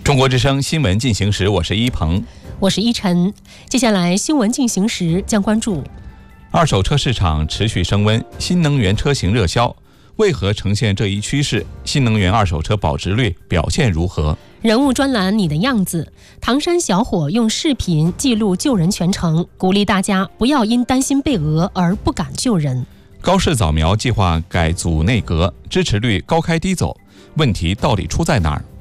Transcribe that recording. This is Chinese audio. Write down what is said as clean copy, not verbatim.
中国之声新闻进行时，我是一鹏， 我是依晨。接下来新闻进行时将关注： 二手车市场持续升温，新能源车型热销，为何呈现这一趋势？新能源二手车保值率表现如何？ 人物专栏你的样子，唐山小伙用视频记录救人全程，鼓励大家不要因担心被讹而不敢救人。 高市早苗计划改组内阁，支持率高开低走，问题到底出在哪儿？